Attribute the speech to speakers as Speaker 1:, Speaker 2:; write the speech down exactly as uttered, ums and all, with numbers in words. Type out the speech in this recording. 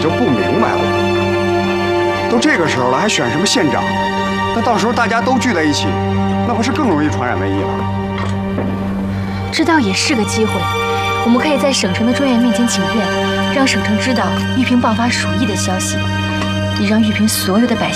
Speaker 1: 就不明白了。都这个时候了，还选什么县长？那到时候大家都聚在一起，那不是更容易传染瘟疫了？
Speaker 2: 这倒也是个机会，我们可以在省城的专员面前请愿，让省城知道玉萍爆发鼠疫的消息，也让玉萍所有的百姓